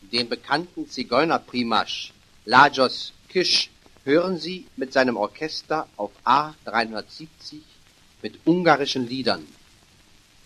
Den bekannten Zigeunerprimasch Lajos Kish hören Sie mit seinem Orchester auf A 370 mit ungarischen Liedern.